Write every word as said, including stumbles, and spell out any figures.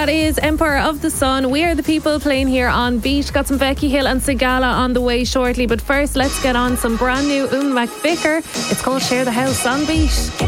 That is Empire of the Sun. We Are the People playing here on Beat. Got some Becky Hill and Sigala on the way shortly. But first, let's get on some brand new Ewan McVicker. It's called Share the House on Beat.